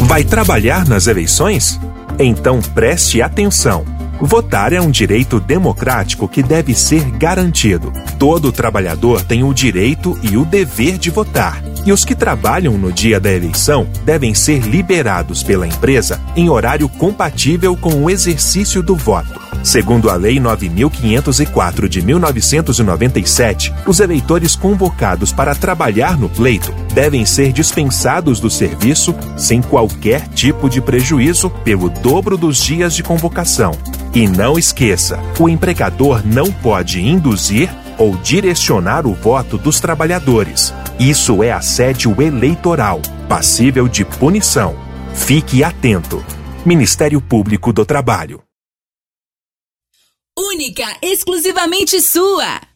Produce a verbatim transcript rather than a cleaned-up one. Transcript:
Vai trabalhar nas eleições? Então preste atenção. Votar é um direito democrático que deve ser garantido. Todo trabalhador tem o direito e o dever de votar. E os que trabalham no dia da eleição devem ser liberados pela empresa em horário compatível com o exercício do voto. Segundo a Lei nove mil quinhentos e quatro de mil novecentos e noventa e sete, os eleitores convocados para trabalhar no pleito devem ser dispensados do serviço sem qualquer tipo de prejuízo pelo dobro dos dias de convocação. E não esqueça, o empregador não pode induzir ou direcionar o voto dos trabalhadores. Isso é assédio eleitoral, passível de punição. Fique atento. Ministério Público do Trabalho. Única, exclusivamente sua.